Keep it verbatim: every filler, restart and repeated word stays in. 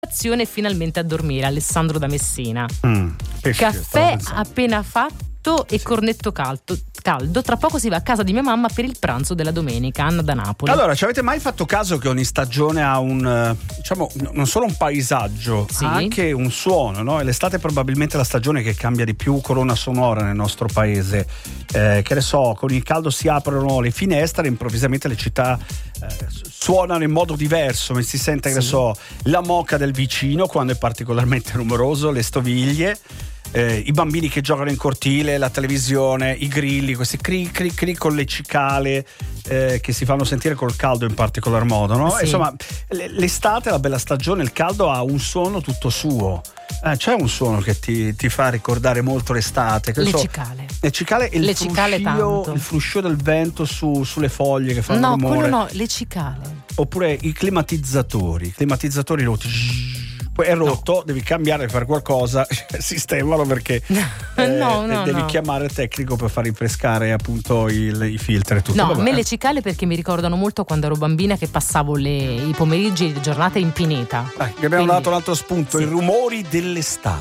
e finalmente a dormire. Alessandro da Messina. Mm, Caffè appena fatto e sì. Cornetto caldo, caldo. Tra poco si va a casa di mia mamma per il pranzo della domenica. Anna da Napoli. Allora, ci avete mai fatto caso che ogni stagione ha un, diciamo, non solo un paesaggio, sì. ha anche un suono, no? E l'estate è probabilmente la stagione che cambia di più colonna sonora nel nostro paese. Eh, che ne so, con il caldo si aprono le finestre e improvvisamente le città eh, suonano in modo diverso. Si sente, che sì. ne so, la moka del vicino quando è particolarmente rumoroso, le stoviglie. Eh, i bambini che giocano in cortile, la televisione, i grilli, questi cri cri cri con le cicale eh, che si fanno sentire col caldo in particolar modo, no? Sì. Insomma, l'estate, la bella stagione, il caldo ha un suono tutto suo. Eh, c'è un suono che ti, ti fa ricordare molto l'estate. Le so, cicale. Le cicale e il, le cicale fruscio, tanto. il fruscio del vento su, sulle foglie che fanno no, rumore. quello no, le cicale. Oppure i climatizzatori, i climatizzatori rotti. Poi è rotto, no. Devi cambiare, fare qualcosa, sistemalo perché eh, no, no, devi no. chiamare il tecnico per far rinfrescare appunto il, i filtri e tutto. No, Vabbè. a me le cicale perché mi ricordano molto quando ero bambina che passavo le, i pomeriggi e le giornate in pineta. Dai, vi abbiamo Quindi, dato un altro spunto, sì. i rumori dell'estate.